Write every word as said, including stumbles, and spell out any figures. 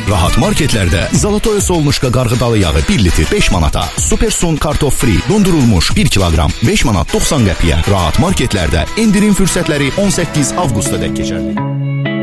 Rahat marketlərdə Zalatoy Solnuşka qarğıdalı yağı bir litr beş manata, Supersun kartof free dondurulmuş bir kiloqram beş manat doxsan qəpiyə. Rahat marketlərdə endirim fürsətləri on səkkiz avqusta dək keçərli.